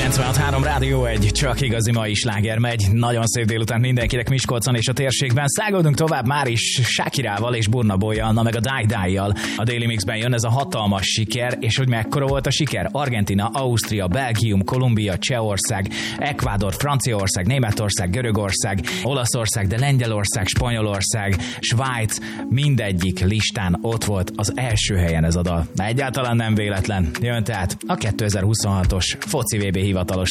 96.3 Rádió 1, csak igazi mai sláger megy. Nagyon szép délután mindenkinek Miskolcon és a térségben. Szágoldunk tovább már is Shakirával és Burna Boyyal, na meg a Die Die-jal. A Daily Mixben jön ez a hatalmas siker, és hogy mekkora volt a siker? Argentina, Ausztria, Belgium, Kolumbia, Csehország, Ecuador, Franciaország, Németország, Görögország, Olaszország, de Lengyelország, Spanyolország, Svájc, mindegyik listán ott volt az első helyen ez a dal. Egyáltalán nem véletlen. Jön tehát a 2026-os foci VB hivatalos